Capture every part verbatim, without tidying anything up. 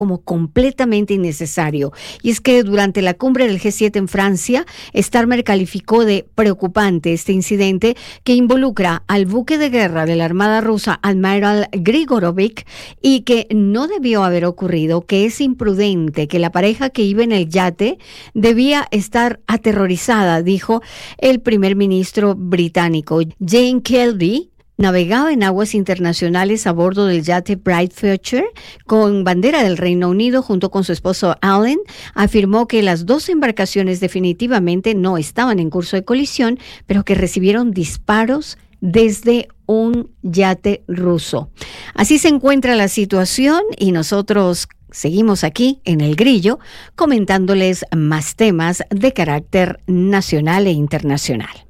como completamente innecesario. Y es que durante la cumbre del G siete en Francia, Starmer calificó de preocupante este incidente que involucra al buque de guerra de la Armada rusa Admiral Grigorovich y que no debió haber ocurrido, que es imprudente, que la pareja que iba en el yate debía estar aterrorizada, dijo el primer ministro británico. Jane Kelby navegaba en aguas internacionales a bordo del yate Bright Future con bandera del Reino Unido junto con su esposo Alan. Afirmó que las dos embarcaciones definitivamente no estaban en curso de colisión, pero que recibieron disparos desde un yate ruso. Así se encuentra la situación y nosotros seguimos aquí en El Grillo comentándoles más temas de carácter nacional e internacional.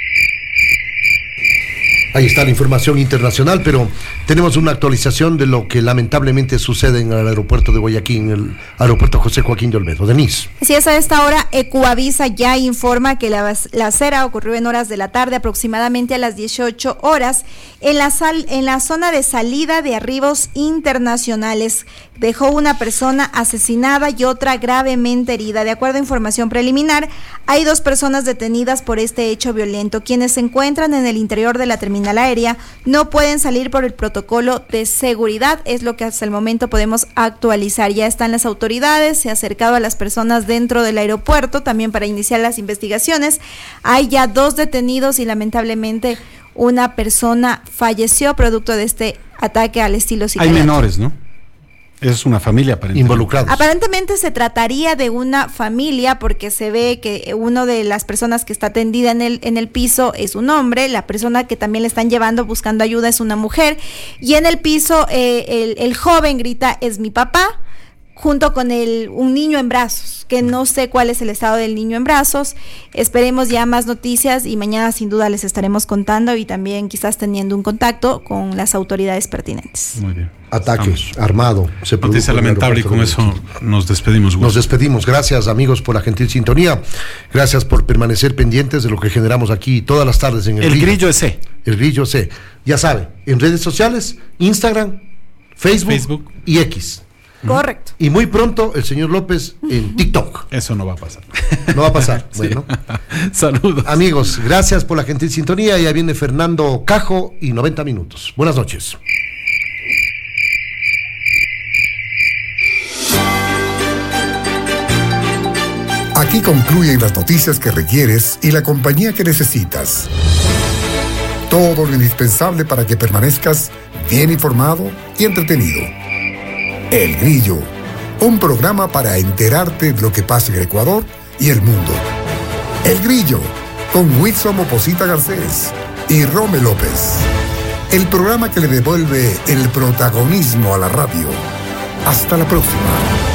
Ahí está la información internacional, pero tenemos una actualización de lo que lamentablemente sucede en el aeropuerto de Guayaquil, en el aeropuerto José Joaquín de Olmedo. Denise. Sí, es a esta hora, Ecuavisa ya informa que la, la acera ocurrió en horas de la tarde, aproximadamente a las dieciocho horas, en la, sal, en la zona de salida de arribos internacionales. Dejó una persona asesinada y otra gravemente herida. De acuerdo a información preliminar, hay dos personas detenidas por este hecho violento. Quienes se encuentran en el interior de la terminal aérea no pueden salir por el protocolo de seguridad, es lo que hasta el momento podemos actualizar. Ya están las autoridades, se ha acercado a las personas dentro del aeropuerto también para iniciar las investigaciones. Hay ya dos detenidos y lamentablemente una persona falleció producto de este ataque al estilo sicariato. Hay menores, ¿no? Es una familia aparentemente. Involucrados. Aparentemente se trataría de una familia porque se ve que uno de las personas que está tendida en el, en el piso es un hombre, la persona que también le están llevando buscando ayuda es una mujer y en el piso eh, el, el joven grita es mi papá, junto con el, un niño en brazos, que no sé cuál es el estado del niño en brazos. Esperemos ya más noticias y mañana sin duda les estaremos contando y también quizás teniendo un contacto con las autoridades pertinentes. Muy bien. Ataque Estamos. armado. Se Noticia lamentable y con eso nos despedimos. Nos despedimos. Gracias, amigos, por la gentil sintonía. Gracias por permanecer pendientes de lo que generamos aquí todas las tardes en El, el Grillo. Grillo ese. El Grillo ese. Ya sabe, en redes sociales, Instagram, Facebook, Facebook. y X. Correcto. Y muy pronto el señor López en TikTok. Eso no va a pasar. No va a pasar. Bueno. Saludos. Amigos, gracias por la gentil sintonía. Ya viene Fernando Cajo y noventa minutos. Buenas noches. Aquí concluyen las noticias que requieres y la compañía que necesitas. Todo lo indispensable para que permanezcas bien informado y entretenido. El Grillo, un programa para enterarte de lo que pasa en el Ecuador y el mundo. El Grillo, con Wilson Moposita Garcés y Rome López. El programa que le devuelve el protagonismo a la radio. Hasta la próxima.